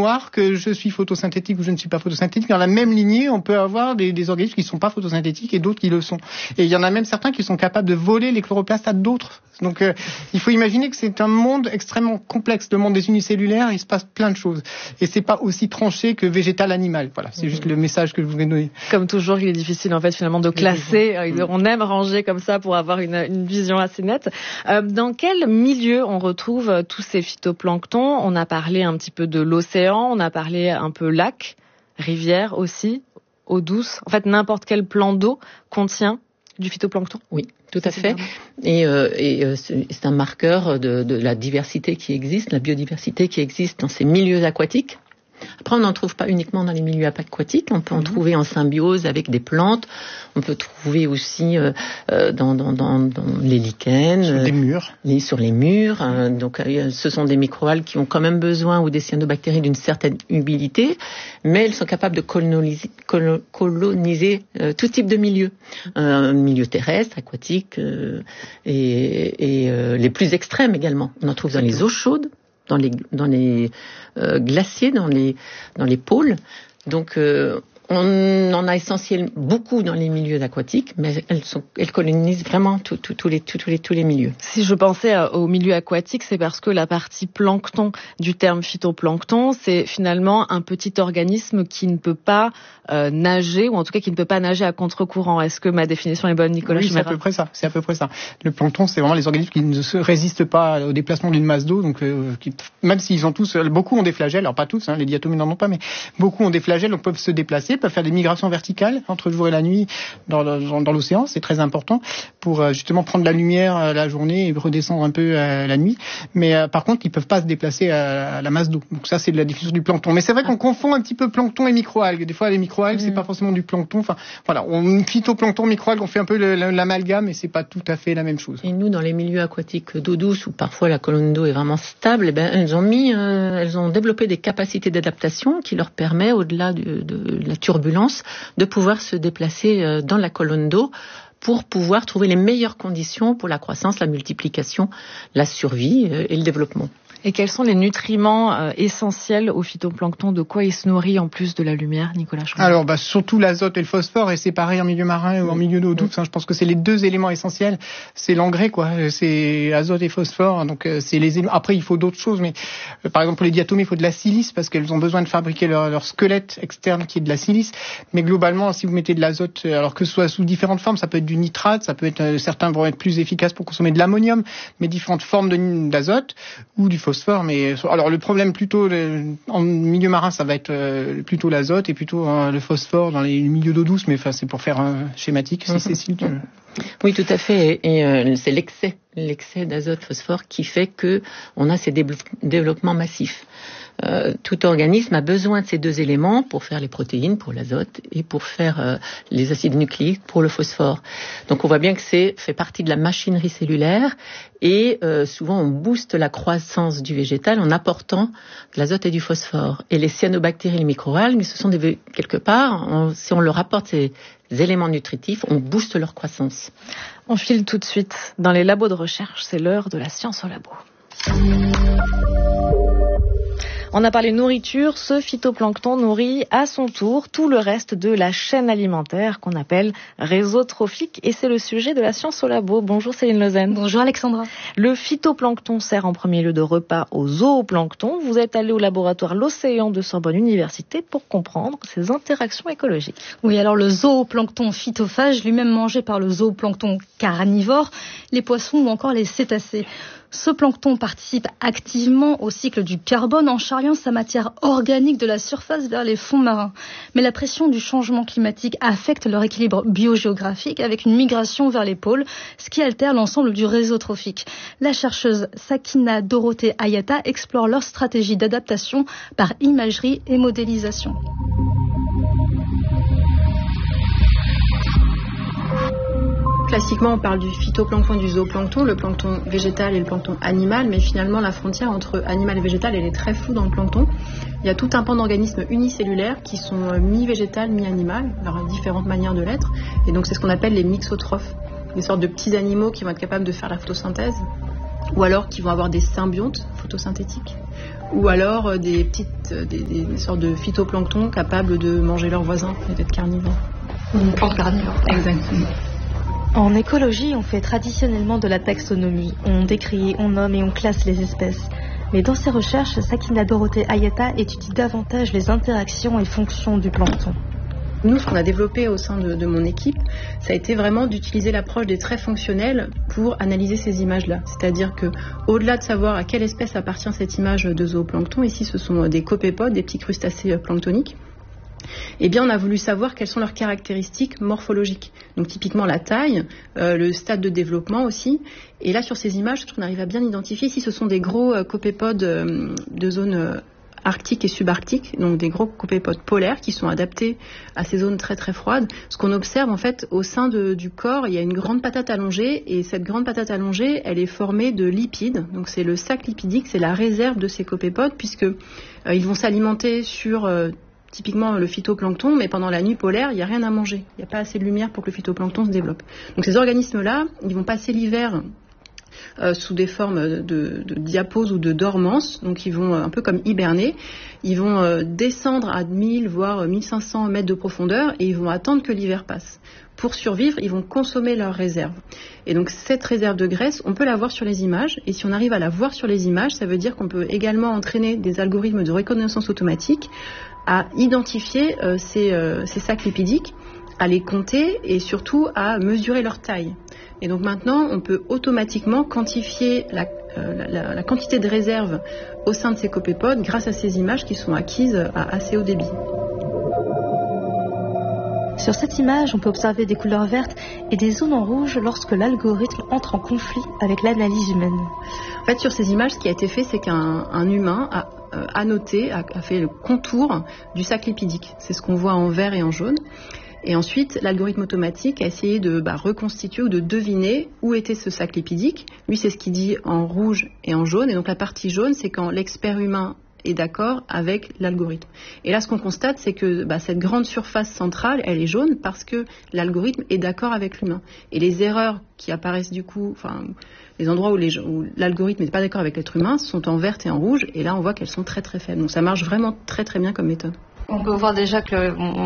noir que je suis photosynthétique ou je ne suis pas photosynthétique. Dans la même lignée, on peut avoir des organismes qui ne sont pas photosynthétiques et d'autres qui le sont. Et il y en a même certains qui sont capables de voler les chloroplastes à d'autres. Donc il faut imaginer que c'est un monde extrêmement complexe, le monde des unicellulaires, il se passe plein de choses. Et c'est pas aussi tranché que végétal-animal. Voilà, c'est juste le message que je voulais donner. Comme toujours, il est difficile en fait finalement de classer. On aime ranger comme ça pour avoir une vision assez nette. Dans quel milieu on retrouve tous ces phytoplanctons? On a parlé un petit peu de l'océan, on a parlé un peu lac, rivière aussi, eau douce. En fait, n'importe quel plan d'eau contient du phytoplancton. Oui, tout à fait. Et c'est un marqueur de la diversité qui existe, la biodiversité qui existe dans ces milieux aquatiques. Après, on n'en trouve pas uniquement dans les milieux aquatiques, on peut en trouver en symbiose avec des plantes, on peut trouver aussi dans les lichens, sur les murs. Sur les murs. Donc, ce sont des microalgues qui ont quand même besoin, ou des cyanobactéries, d'une certaine humidité, mais elles sont capables de coloniser tout type de milieu, milieu terrestre, aquatique et les plus extrêmes également. On en trouve dans les eaux chaudes, dans les glaciers, dans les pôles. Donc on en a essentiellement beaucoup dans les milieux aquatiques, mais elles colonisent vraiment tous les milieux. Si je pensais aux milieux aquatiques, c'est parce que la partie plancton du terme phytoplancton, c'est finalement un petit organisme qui ne peut pas nager, ou en tout cas qui ne peut pas nager à contre-courant. Est-ce que ma définition est bonne, Nicolas Oui, Chiméra? C'est à peu près ça. Le plancton, c'est vraiment les organismes qui ne se résistent pas au déplacement d'une masse d'eau, donc même s'ils ont tous, beaucoup ont des flagelles, alors pas tous, les diatomies n'en ont pas, mais beaucoup ont des flagelles, donc peuvent se déplacer, peuvent faire des migrations verticales entre le jour et la nuit dans l'océan, c'est très important pour justement prendre la lumière la journée et redescendre un peu la nuit. Mais par contre, ils peuvent pas se déplacer à la masse d'eau. Donc ça, c'est de la définition du plancton. Mais c'est vrai qu'on confond un petit peu plancton et microalgues. Des fois, les microalgues, c'est pas forcément du plancton. Enfin, voilà, phytoplancton, microalgues, on fait un peu l'amalgame, et c'est pas tout à fait la même chose. Et nous, dans les milieux aquatiques d'eau douce, où parfois la colonne d'eau est vraiment stable, elles ont développé des capacités d'adaptation qui leur permet, au-delà de la turbulence, de pouvoir se déplacer dans la colonne d'eau pour pouvoir trouver les meilleures conditions pour la croissance, la multiplication, la survie et le développement. Et quels sont les nutriments essentiels au phytoplancton? De quoi il se nourrit en plus de la lumière, Nicolas Chiméra? Alors, surtout l'azote et le phosphore, et c'est pareil en milieu marin ou en milieu d'eau douce. Je pense que c'est les deux éléments essentiels. C'est l'engrais, quoi. C'est azote et phosphore. Donc, c'est les éléments. Après, il faut d'autres choses, mais par exemple, pour les diatomies, il faut de la silice parce qu'elles ont besoin de fabriquer leur squelette externe qui est de la silice. Mais globalement, si vous mettez de l'azote, alors que ce soit sous différentes formes, ça peut être du nitrate, ça peut être, certains vont être plus efficaces pour consommer de l'ammonium, mais différentes formes d'azote ou du phosphore. Mais alors le problème plutôt en milieu marin, ça va être plutôt l'azote et plutôt le phosphore dans les milieux d'eau douce, mais c'est pour faire schématique. Si Cécile, Oui, tout à fait. Et c'est l'excès d'azote, phosphore qui fait que on a ces développements massifs. Tout organisme a besoin de ces deux éléments pour faire les protéines, pour l'azote, et pour faire les acides nucléiques, pour le phosphore. Donc on voit bien que c'est fait partie de la machinerie cellulaire, et souvent on booste la croissance du végétal en apportant de l'azote et du phosphore. Et les cyanobactéries, les microalgues, ce sont quelque part, si on leur apporte ces éléments nutritifs, on booste leur croissance. On file tout de suite dans les labos de recherche, c'est l'heure de la science au labo. On a parlé nourriture, ce phytoplancton nourrit à son tour tout le reste de la chaîne alimentaire qu'on appelle réseau trophique, et c'est le sujet de la science au labo. Bonjour Céline Lezen. Bonjour Alexandra. Le phytoplancton sert en premier lieu de repas aux zooplanctons. Vous êtes allé au laboratoire L'Océan de Sorbonne Université pour comprendre ces interactions écologiques. Oui, alors le zooplancton phytophage, lui-même mangé par le zooplancton carnivore, les poissons ou encore les cétacés. Ce plancton participe activement au cycle du carbone en charriant sa matière organique de la surface vers les fonds marins. Mais la pression du changement climatique affecte leur équilibre biogéographique avec une migration vers les pôles, ce qui altère l'ensemble du réseau trophique. La chercheuse Sakina Dorothée Ayata explore leur stratégie d'adaptation par imagerie et modélisation. Classiquement, on parle du phytoplancton, du zooplancton, le plancton végétal et le plancton animal, mais finalement, la frontière entre animal et végétal, elle est très floue dans le plancton. Il y a tout un pan d'organismes unicellulaires qui sont mi-végétal, mi-animal, alors différentes manières de l'être, et donc c'est ce qu'on appelle les mixotrophes, des sortes de petits animaux qui vont être capables de faire la photosynthèse, ou alors qui vont avoir des symbiontes photosynthétiques, ou alors des sortes de phytoplancton capables de manger leurs voisins et d'être carnivores. Une plante carnivore. Exactement. En écologie, on fait traditionnellement de la taxonomie. On décrit, on nomme et on classe les espèces. Mais dans ses recherches, Sakina Dorothée Ayata étudie davantage les interactions et fonctions du plancton. Nous, ce qu'on a développé au sein de mon équipe, ça a été vraiment d'utiliser l'approche des traits fonctionnels pour analyser ces images-là. C'est-à-dire que, au-delà de savoir à quelle espèce appartient cette image de zooplancton, ici ce sont des copépodes, des petits crustacés planctoniques, eh bien on a voulu savoir quelles sont leurs caractéristiques morphologiques. Donc typiquement la taille, le stade de développement aussi. Et là sur ces images, ce qu'on arrive à bien identifier, ici ce sont des gros copépodes de zone arctique et subarctique, donc des gros copépodes polaires qui sont adaptés à ces zones très très froides. Ce qu'on observe en fait au sein du corps, il y a une grande patate allongée et cette grande patate allongée, elle est formée de lipides. Donc c'est le sac lipidique, c'est la réserve de ces copépodes puisque ils vont s'alimenter sur typiquement le phytoplancton, mais pendant la nuit polaire, il n'y a rien à manger. Il n'y a pas assez de lumière pour que le phytoplancton se développe. Donc ces organismes-là, ils vont passer l'hiver sous des formes de diapause ou de dormance, donc ils vont un peu comme hiberner, ils vont descendre à 1000 voire 1500 mètres de profondeur et ils vont attendre que l'hiver passe. Pour survivre, ils vont consommer leur réserve. Et donc cette réserve de graisse, on peut la voir sur les images, et si on arrive à la voir sur les images, ça veut dire qu'on peut également entraîner des algorithmes de reconnaissance automatique à identifier ces sacs lipidiques, à les compter et surtout à mesurer leur taille. Et donc maintenant, on peut automatiquement quantifier la quantité de réserve au sein de ces copépodes grâce à ces images qui sont acquises à assez haut débit. Sur cette image, on peut observer des couleurs vertes et des zones en rouge lorsque l'algorithme entre en conflit avec l'analyse humaine. En fait, sur ces images, ce qui a été fait, c'est qu'un humain a annoté, a fait le contour du sac lipidique. C'est ce qu'on voit en vert et en jaune. Et ensuite, l'algorithme automatique a essayé de reconstituer ou de deviner où était ce sac lipidique. Lui, c'est ce qu'il dit en rouge et en jaune. Et donc la partie jaune, c'est quand l'expert humain est d'accord avec l'algorithme. Et là, ce qu'on constate, c'est que cette grande surface centrale, elle est jaune parce que l'algorithme est d'accord avec l'humain. Et les erreurs qui apparaissent du coup, les endroits où l'algorithme n'est pas d'accord avec l'être humain, sont en vert et en rouge. Et là, on voit qu'elles sont très très faibles. Donc ça marche vraiment très très bien comme méthode. On peut voir déjà qu'il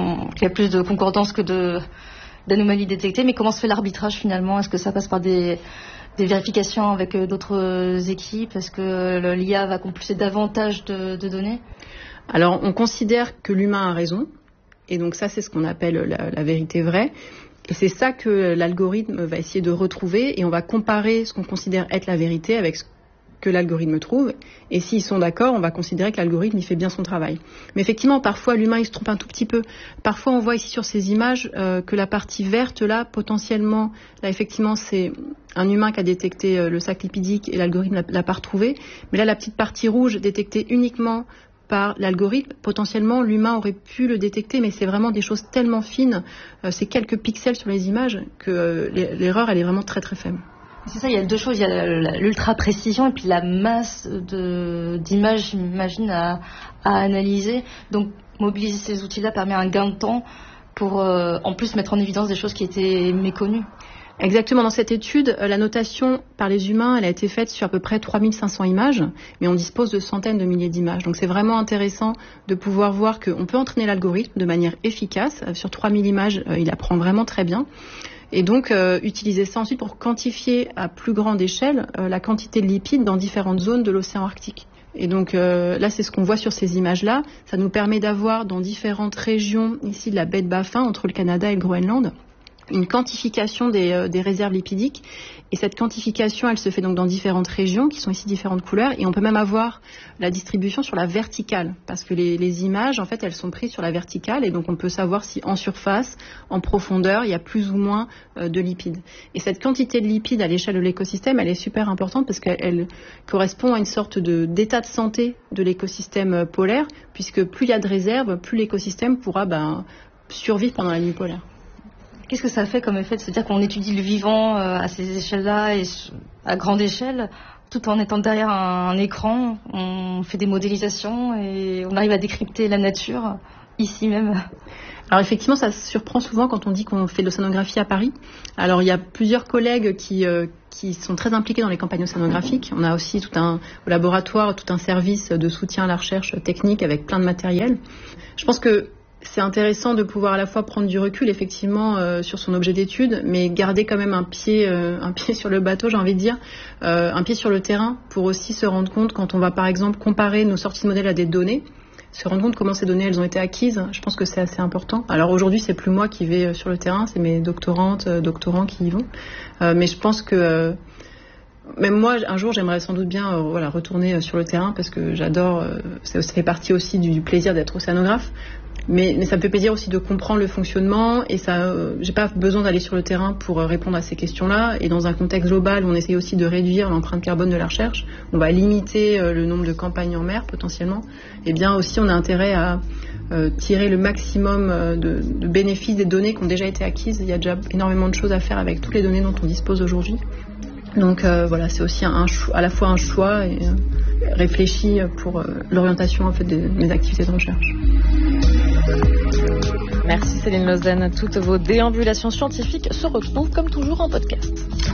y a plus de concordance que d'anomalies détectées, mais comment se fait l'arbitrage finalement ? Est-ce que ça passe par des vérifications avec d'autres équipes ? Est-ce que l'IA va compulser davantage de données ? Alors on considère que l'humain a raison, et donc ça c'est ce qu'on appelle la vérité vraie. Et c'est ça que l'algorithme va essayer de retrouver, et on va comparer ce qu'on considère être la vérité avec ce que l'algorithme trouve, et s'ils sont d'accord, on va considérer que l'algorithme il fait bien son travail. Mais effectivement, parfois l'humain il se trompe un tout petit peu. Parfois on voit ici sur ces images que la partie verte là, potentiellement, là effectivement c'est un humain qui a détecté le sac lipidique et l'algorithme l'a pas retrouvé. Mais là la petite partie rouge détectée uniquement par l'algorithme, potentiellement l'humain aurait pu le détecter, mais c'est vraiment des choses tellement fines, c'est quelques pixels sur les images, que l'erreur elle est vraiment très très faible. C'est ça, il y a deux choses, il y a l'ultra-précision et puis la masse d'images, j'imagine, à analyser. Donc mobiliser ces outils-là permet un gain de temps pour en plus mettre en évidence des choses qui étaient méconnues. Exactement, dans cette étude, la notation par les humains, elle a été faite sur à peu près 3500 images, mais on dispose de centaines de milliers d'images. Donc c'est vraiment intéressant de pouvoir voir qu'on peut entraîner l'algorithme de manière efficace. Sur 3000 images, il apprend vraiment très bien. Et donc utiliser ça ensuite pour quantifier à plus grande échelle la quantité de lipides dans différentes zones de l'océan Arctique. Et donc là, c'est ce qu'on voit sur ces images-là. Ça nous permet d'avoir dans différentes régions, ici de la baie de Baffin, entre le Canada et le Groenland, une quantification des réserves lipidiques. Et cette quantification, elle se fait donc dans différentes régions, qui sont ici différentes couleurs. Et on peut même avoir la distribution sur la verticale, parce que les images, en fait, elles sont prises sur la verticale. Et donc on peut savoir si en surface, en profondeur, il y a plus ou moins de lipides. Et cette quantité de lipides à l'échelle de l'écosystème, elle est super importante parce qu'elle correspond à une sorte d'état de santé de l'écosystème polaire, puisque plus il y a de réserves, plus l'écosystème pourra survivre pendant la nuit polaire. Qu'est-ce que ça fait comme effet de se dire qu'on étudie le vivant à ces échelles-là et à grande échelle, tout en étant derrière un écran, on fait des modélisations et on arrive à décrypter la nature ici même? Alors effectivement, ça surprend souvent quand on dit qu'on fait de l'océanographie à Paris. Alors il y a plusieurs collègues qui sont très impliqués dans les campagnes océanographiques. On a aussi tout un laboratoire, tout un service de soutien à la recherche technique avec plein de matériel. Je pense que c'est intéressant de pouvoir à la fois prendre du recul effectivement sur son objet d'étude, mais garder quand même un pied sur le bateau, j'ai envie de dire, un pied sur le terrain pour aussi se rendre compte quand on va par exemple comparer nos sorties de modèles à des données, se rendre compte comment ces données elles ont été acquises. Je pense que c'est assez important. Alors aujourd'hui c'est plus moi qui vais sur le terrain, c'est mes doctorants qui y vont, mais je pense que même moi, un jour, j'aimerais sans doute bien retourner sur le terrain parce que j'adore, ça fait partie aussi du plaisir d'être océanographe. Mais ça me fait plaisir aussi de comprendre le fonctionnement et ça, j'ai pas besoin d'aller sur le terrain pour répondre à ces questions-là. Et dans un contexte global où on essaye aussi de réduire l'empreinte carbone de la recherche, on va limiter le nombre de campagnes en mer potentiellement. Et bien aussi, on a intérêt à tirer le maximum de bénéfices des données qui ont déjà été acquises. Il y a déjà énormément de choses à faire avec toutes les données dont on dispose aujourd'hui. Donc c'est aussi à la fois un choix et réfléchi pour l'orientation en fait de mes activités de recherche. Merci Céline Lausanne. Toutes vos déambulations scientifiques se retrouvent comme toujours en podcast.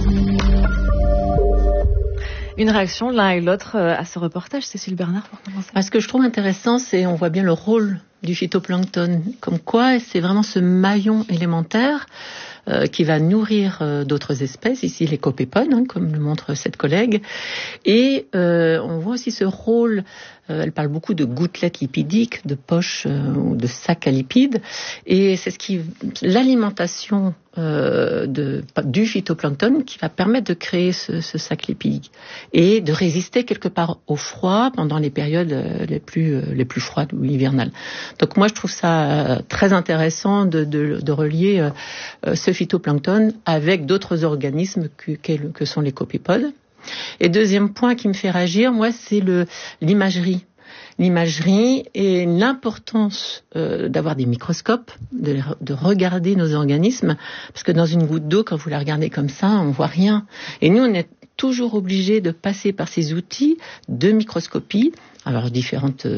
Une réaction l'un et l'autre à ce reportage, Cécile Bernard, pour commencer. Ce que je trouve intéressant, c'est on voit bien le rôle du phytoplancton, comme quoi c'est vraiment ce maillon élémentaire qui va nourrir d'autres espèces, ici les copépodes, comme le montre cette collègue. Et on voit aussi ce rôle, elle parle beaucoup de gouttelettes lipidiques, de poches ou de sacs à lipides. Et c'est l'alimentation du phytoplancton qui va permettre de créer ce sac lipidique et de résister quelque part au froid pendant les périodes les plus froides ou hivernales. Donc moi je trouve ça très intéressant de relier ce phytoplancton avec d'autres organismes que sont les copépodes. Et deuxième point qui me fait réagir, moi, c'est l'imagerie. L'imagerie et l'importance d'avoir des microscopes, de regarder nos organismes, parce que dans une goutte d'eau, quand vous la regardez comme ça, on voit rien. Et nous, on est toujours obligés de passer par ces outils de microscopie, alors différentes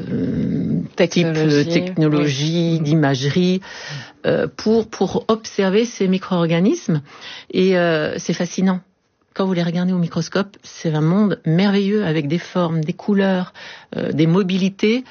technologies, d'imagerie, pour observer ces micro-organismes. Et c'est fascinant. Quand vous les regardez au microscope, c'est un monde merveilleux avec des formes, des couleurs, des mobilités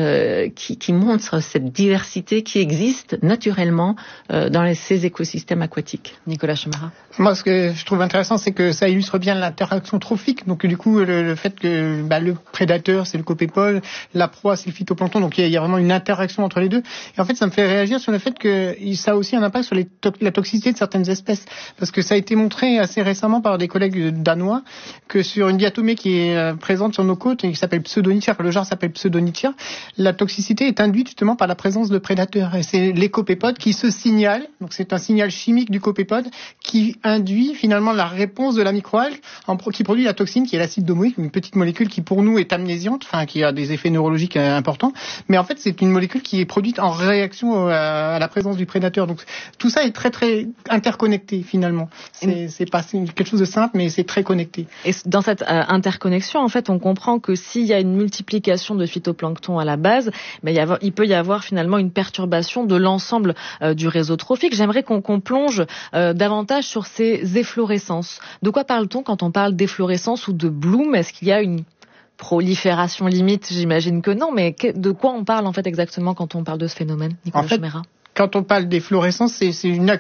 qui montrent cette diversité qui existe naturellement dans ces écosystèmes aquatiques. Nicolas Chemara. Moi, ce que je trouve intéressant, c'est que ça illustre bien l'interaction trophique. Donc, du coup, le fait que le prédateur, c'est le copépode, la proie, c'est le phytoplancton. Donc, il y a vraiment une interaction entre les deux. Et en fait, ça me fait réagir sur le fait que ça a aussi un impact sur la toxicité de certaines espèces. Parce que ça a été montré assez récemment par des collègues danois que sur une diatomée qui est présente sur nos côtes et qui s'appelle Pseudonychia, le genre s'appelle Pseudonychia, la toxicité est induite justement par la présence de prédateurs. Et c'est les copépodes qui se signalent. Donc, c'est un signal chimique du copépode qui induit finalement la réponse de la microalgue qui produit la toxine qui est l'acide domoïque, une petite molécule qui pour nous est amnésiante, qui a des effets neurologiques importants, mais en fait c'est une molécule qui est produite en réaction à la présence du prédateur. Donc tout ça est très très interconnecté finalement. C'est pas quelque chose de simple, mais c'est très connecté. Et dans cette interconnexion, en fait, on comprend que s'il y a une multiplication de phytoplancton à la base, il peut y avoir finalement une perturbation de l'ensemble du réseau trophique. J'aimerais qu'on plonge davantage sur ces efflorescences. De quoi parle-t-on quand on parle d'efflorescence ou de bloom? Est-ce qu'il y a une prolifération limite? J'imagine que non, mais de quoi on parle en fait exactement quand on parle de ce phénomène, Nicolas Chemera? Quand on parle d'efflorescence, c'est une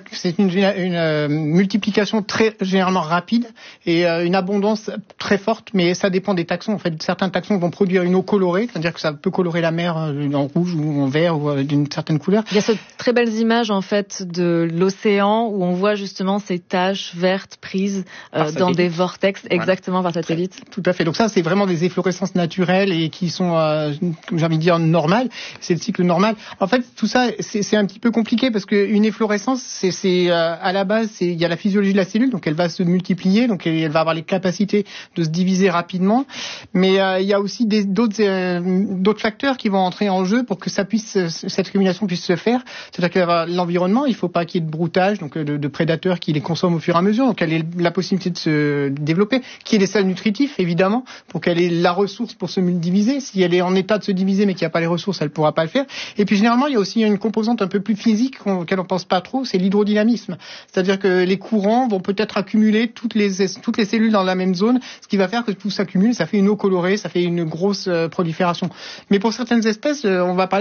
multiplication très généralement rapide et une abondance très forte, mais ça dépend des taxons. En fait, certains taxons vont produire une eau colorée, c'est-à-dire que ça peut colorer la mer en rouge ou en vert ou d'une certaine couleur. Il y a ces très belles images en fait de l'océan où on voit justement ces taches vertes prises dans des vortex, exactement par satellite. Tout à fait. Donc ça, c'est vraiment des efflorescences naturelles et qui sont, j'ai envie de dire, normales. C'est le cycle normal. En fait, tout ça, c'est un petit peu compliqué parce qu'une efflorescence, c'est à la base, il y a la physiologie de la cellule, donc elle va se multiplier, donc elle va avoir les capacités de se diviser rapidement. Mais il y a aussi d'autres facteurs qui vont entrer en jeu pour que cette rémunération puisse se faire. C'est-à-dire qu'il y a l'environnement, il ne faut pas qu'il y ait de broutage, donc de prédateurs qui les consomment au fur et à mesure, donc elle ait la possibilité de se développer, qu'il y ait des sels nutritifs, évidemment, pour qu'elle ait la ressource pour se diviser. Si elle est en état de se diviser mais qu'il n'y a pas les ressources, elle ne pourra pas le faire. Et puis généralement, il y a aussi une composante un peu plus plus physique auquel on pense pas trop, c'est l'hydrodynamisme. C'est-à-dire que les courants vont peut-être accumuler toutes les cellules dans la même zone, ce qui va faire que tout s'accumule, ça fait une eau colorée, ça fait une grosse prolifération. Mais pour certaines espèces, on va parler